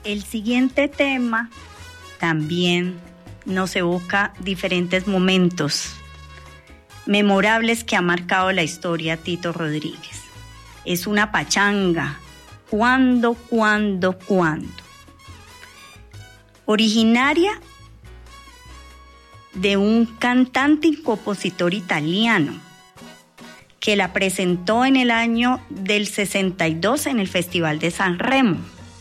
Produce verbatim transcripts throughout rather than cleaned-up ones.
El siguiente tema también nos evoca diferentes momentos memorables que ha marcado la historia Tito Rodríguez. Es una pachanga. ¿Cuándo, cuándo, cuándo? Originaria de un cantante y compositor italiano que la presentó en el año del sesenta y dos en el Festival de San Remo.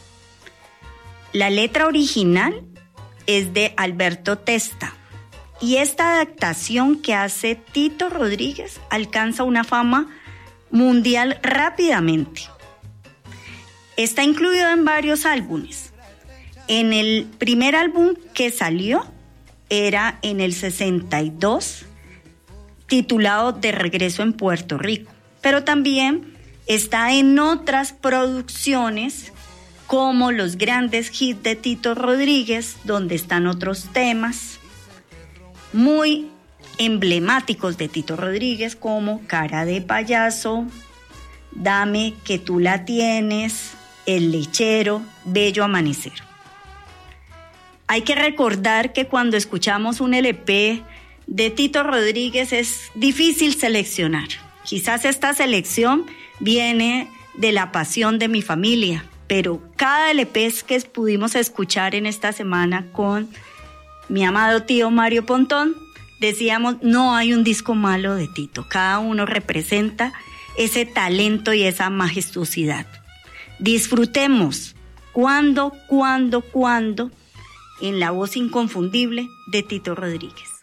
La letra original es de Alberto Testa y esta adaptación que hace Tito Rodríguez alcanza una fama mundial rápidamente. Está incluido en varios álbumes. En el primer álbum que salió era en el sesenta y dos, titulado De Regreso en Puerto Rico, pero también está en otras producciones como los grandes hits de Tito Rodríguez, donde están otros temas muy emblemáticos de Tito Rodríguez como Cara de Payaso, Dame que tú la tienes, El Lechero, Bello Amanecer. Hay que recordar que cuando escuchamos un L P de Tito Rodríguez es difícil seleccionar. Quizás esta selección viene de la pasión de mi familia, pero cada L P que pudimos escuchar en esta semana con mi amado tío Mario Pontón, decíamos, no hay un disco malo de Tito. Cada uno representa ese talento y esa majestuosidad. Disfrutemos cuando, cuando, cuando en la voz inconfundible de Tito Rodríguez.